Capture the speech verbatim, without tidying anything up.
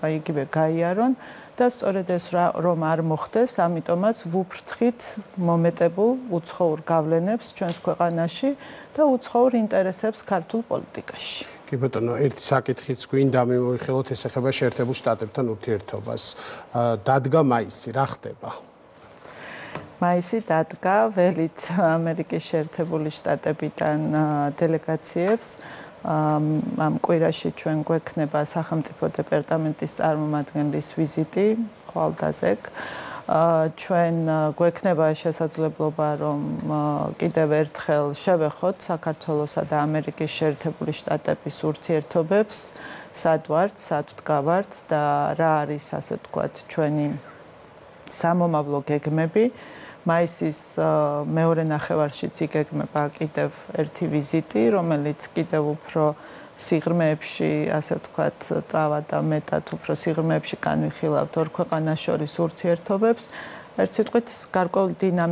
შეიძლება იგივე გაიარონ და სწორედ ეს რომ არ მოხდეს, ამიტომაც ვუფრთხით მომეტებულ უცხოურ გავლენებს ჩვენს ქვეყანაში და უცხოურ ინტერესებს ქართულ პოლიტიკაში. კი ბატონო, ერთი საკითხიც გვინდა მივიხილოთ, ეს ეხება შეერთებულ შტატებთან ურთიერთობას. დადგა მაისი, რა ხდება? მაისი დადგა ველით ამერიკის შეერთებული შტატებიდან დელეგაციებს. ამ კვირაში ჩვენ გვექნება სახელმწიფო დეპარტამენტის წარმომადგენლის ვიზიტი ხვალდაზექ. ჩვენ გვექნება შესაძლებლობა, რომ კიდევ ერთხელ შევეხოთ საქართველოსა და ამერიკის შეერთებული შტატების ურთიერთობებს, სად ვართ, სად ვდგავართ და რა არის, ასე ვთქვათ, ჩვენი სამომავლო გეგმები. მაისის მეორე ნახევარშიც იგეგმება კიდევ ერთი ვიზიტი, რომელიც კიდევ უფრო სიღრმეებში, ასე ვთქვათ, წავა და მეტად უფრო სიღრმეებში განვიხილავთ ორ ქვეყანას შორის ურთიერთობებს. ერთ სიტყვით, გარკვეული დინამიკა